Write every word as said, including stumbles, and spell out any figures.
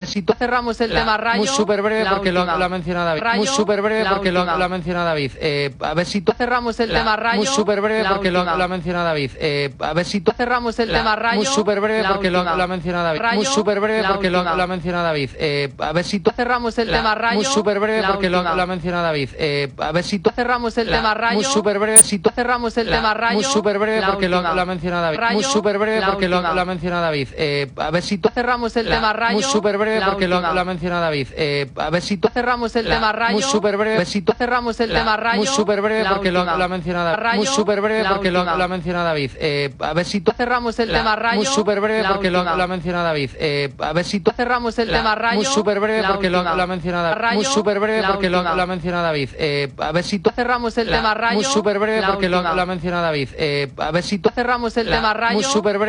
si tú cerramos el La- tema Rayo. Muy súper breve la porque lo, última. lo ha mencionado David. Rayo, Muy súper breve la porque lo, última. lo ha mencionado David. Eh, a ver si tú cerramos el La- tema Rayo. Muy súper breve la porque lo, última. lo ha mencionado David. Eh, a ver si tú cerramos el La- tema Rayo. Muy súper breve la porque lo, última. lo ha mencionado David. Rayo, Muy súper breve la porque lo, última. lo ha mencionado David. Eh, a ver si tú cerramos el La- tema Rayo. Muy súper breve la porque lo, última. lo ha mencionado David. Eh, a ver si tú cerramos el La- tema Rayo. Muy súper breve. Si tú cerramos el La- tema Rayo. Muy súper breve la porque lo, última. lo ha mencionado David. Rayo, Muy súper breve la porque lo, última. lo ha mencionado David. Eh, a ver si tú cerramos el La- tema Rayo. Muy súper breve la porque lo, última. lo ha mencionado David. Eh, a ver si tú cerramos el La- tema Rayo. Muy súper breve. A ver si tú cerramos el La- tema Rayo. Muy súper breve la porque lo, última. lo ha mencionado David. Rayo, Muy súper breve la porque lo, última. lo ha mencionado David. Eh, a ver si tú cerramos el La- tema Rayo. Muy súper breve la porque lo, última. lo ha mencionado David. Eh, a ver si tú cerramos el La- tema Rayo. Muy súper breve la porque lo, última. lo ha mencionado David. Rayo, Muy súper breve la porque lo, última. lo ha mencionado David. Eh, a ver si tú cerramos el La- tema Rayo. Muy súper breve la porque lo, última. lo ha mencionado David. Eh, a ver si tú cerramos el La- tema Rayo. Muy súper breve